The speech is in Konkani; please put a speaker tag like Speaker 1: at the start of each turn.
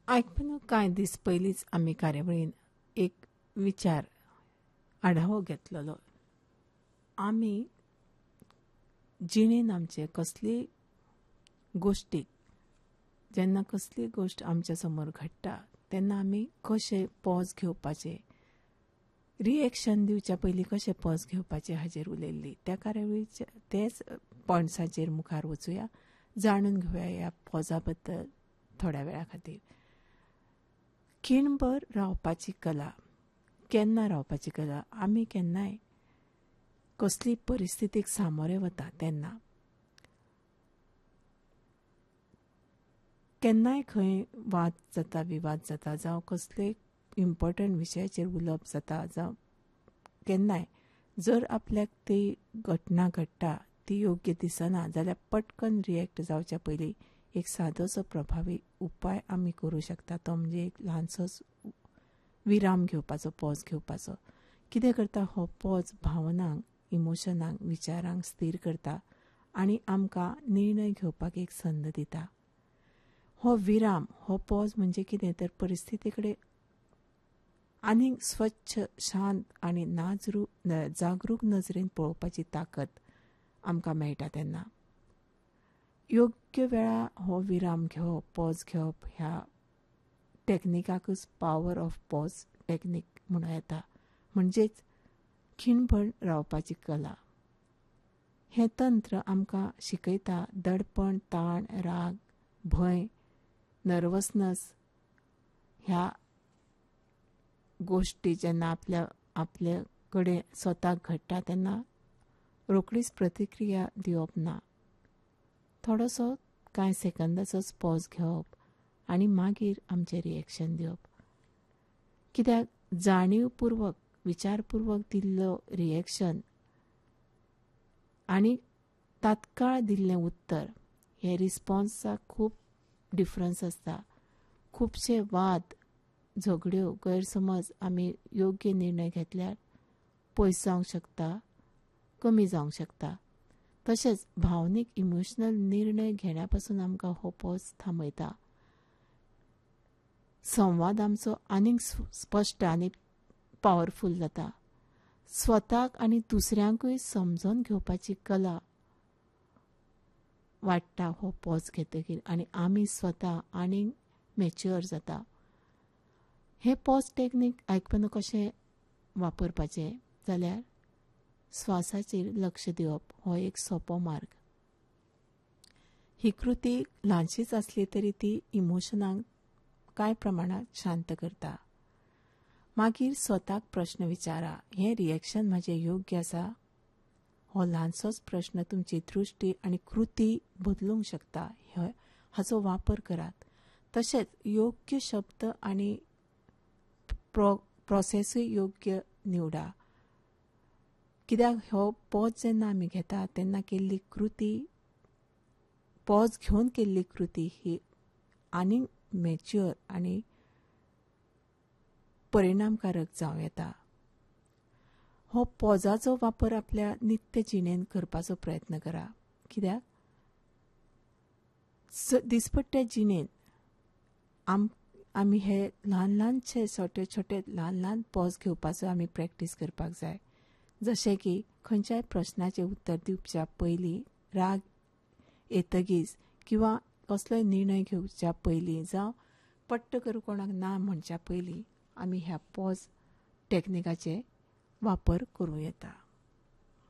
Speaker 1: आयकून कांय दीस पयलींच आमी कार्यावळीन एक विचार आढावो घेतलेलो. आमी जिणेन आमचे कसली गोश्टीक जेन्ना कसली गोश्ट आमच्या समोर घडटा तेन्ना आमी कशें पॉज घेवपाचें, रिएक्शन दिवच्या पयलीं कशें पॉज घेवपाचें हाचेर उलयल्ली. त्या कार्यावळीच्या तेच पॉयंट्साचेर मुखार वचुया, जाणून घेवया ह्या पॉजा बद्दल थोड्या वेळा खातीर. खिणभर रावपाची कला. केन्ना रावपाची कला? आमी केन्नाय कसली परिस्थितीक सामोरे वता तेन्ना केन्नाय खंय वाद जाता, विवाद जाता, जावं कसलेय इम्पॉर्टंट विशयाचेर उलोवप जाता, जावं केन्नाय जर आपल्याक ती घटना घडटा ती योग्य दिसना जाल्यार पटकन रिएक्ट जावच्या पयलीं एक सादोसो प्रभावी उपाय आमी करूं शकता. तो म्हणजे एक ल्हानसो विराम घेवपाचो, पॉज घेवपाचो. कितें करता हो पॉज? भावनांक, इमोशनांक, विचारांक स्थिर करता आनी आमकां निर्णय घेवपाक एक संद दिता. हो विराम, हो पॉज म्हणजे कितें तर परिस्थिती कडेन आनीक स्वच्छ, शांत आनी जागरूक नजरेन पळोवपाची ताकद आमकां मेळटा. तेन्ना योग्य वेळा हो विराम घेवप, पॉज घेवप, ह्या टॅक्निकाकूच पॉवर ऑफ पॉज टॅक्नीक म्हणूं येता. म्हणजेच खिणभर रावपाची कला. हें तंत्र आमकां शिकयता दडपण, ताण, राग, भंय, नर्वसनस ह्या गोश्टी जेन्ना आपल्या कडेन स्वताक घडटा तेन्ना रोखडीच प्रतिक्रिया दिवप ना. थोडोसो कांय सेकंदाचोच पॉज घेवप आनी मागीर आमचें रिएक्शन दिवप. कित्याक जाणीवपूर्वक, विचारपूर्वक दिल्लो रिएक्शन आनी तात्काळ दिल्लें उत्तर हे रिस्पॉन्साक खूब डिफरन्स आसता. खुबशे वाद, झगड्यो, गैरसमज आमी योग्य निर्णय घेतल्यार पयस जावंक शकता, कमी जावंक शकता. तशेंच भावनीक, इमोशनल निर्णय घेण्या पासून आमकां हो पॉज थांबयता. संवाद आमचो आनीक स्पश्ट आनी पॉवरफूल जाता. स्वताक आनी दुसऱ्यांकूय समजून घेवपाची कला वाडटा हो पॉज घेतकीर आनी आमी स्वता आनीक मॅच्युअर जाता. हे पॉज टॅक्नीक आयकून कशें वापरपाचें जाल्यार स्वासाचेर लक्ष दिवप हो एक सोपो मार्ग. ही कृती ल्हानशीच आसली तरी ती इमोशनांक कांय प्रमाणांत शांत करता. मागीर स्वताक प्रश्न विचारा, हें रिएक्शन म्हजें योग्य आसा? हो ल्हानसोच प्रश्न तुमची दृश्टी आनी कृती बदलूंक शकता. हाचो वापर करात. तशेंच योग्य शब्द आनी प्रोसेसूय योग्य निवडा. कित्याक हो पॉज जेन्ना आमी घेता तेन्ना केल्ली कृती, पॉज घेवन केल्ली कृती ही आनीक मॅच्युअर आनी परिणामकारक जावं येता. हो पॉजाचो वापर आपल्या नित्य जिणेंत करपाचो प्रयत्न करा. कित्याक दिसपट्ट्या जिणेंत आमी हे ल्हानशे छोटे ल्हान पॉज घेवपाचो आमी प्रॅक्टीस करपाक जाय. जशें की खंयच्याय प्रस्नाचें उत्तर दिवच्या पयलीं, राग येतगीच किंवा कसलोय निर्णय घेवच्या पयलीं, जावं पट्ट करून कोणाक ना म्हणच्या पयलीं आमी ह्या पॉज टॅक्निकाचे वापर करूं येता.